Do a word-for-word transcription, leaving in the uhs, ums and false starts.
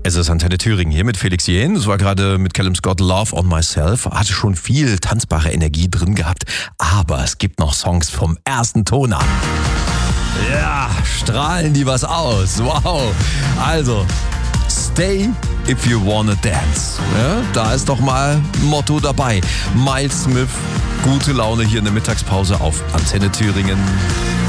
Es ist Antenne Thüringen hier mit Felix Jähn. Das war gerade mit Callum Scott Love on Myself. Hatte schon viel tanzbare Energie drin gehabt. Aber es gibt noch Songs vom ersten Ton an. Ja, strahlen die was aus. Wow. Also, Stay if you wanna dance. Ja, da ist doch mal ein Motto dabei. Miles Smith, gute Laune hier in der Mittagspause auf Antenne Thüringen.